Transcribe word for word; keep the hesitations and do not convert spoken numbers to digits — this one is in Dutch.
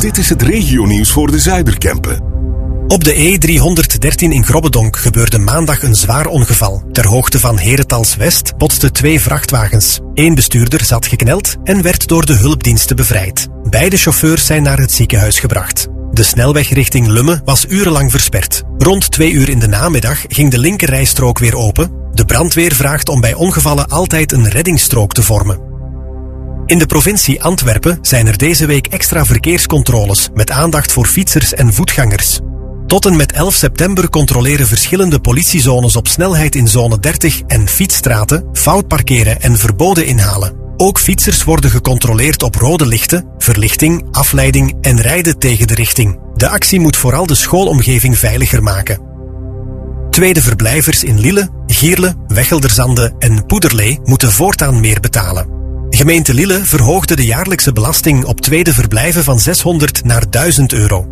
Dit is het regionieuws voor de Zuiderkempen. Op de E driehonderddertien in Grobbedonk gebeurde maandag een zwaar ongeval. Ter hoogte van Herentals West botsten twee vrachtwagens. Eén bestuurder zat gekneld en werd door de hulpdiensten bevrijd. Beide chauffeurs zijn naar het ziekenhuis gebracht. De snelweg richting Lummen was urenlang versperd. Rond twee uur in de namiddag ging de linkerrijstrook weer open. De brandweer vraagt om bij ongevallen altijd een reddingsstrook te vormen. In de provincie Antwerpen zijn er deze week extra verkeerscontroles met aandacht voor fietsers en voetgangers. Tot en met elf september controleren verschillende politiezones op snelheid in zone dertig en fietsstraten, fout parkeren en verboden inhalen. Ook fietsers worden gecontroleerd op rode lichten, verlichting, afleiding en rijden tegen de richting. De actie moet vooral de schoolomgeving veiliger maken. Tweede verblijvers in Lille, Gierle, Wechelderzande en Poederlee moeten voortaan meer betalen. Gemeente Lille verhoogde de jaarlijkse belasting op tweede verblijven van zeshonderd naar duizend euro.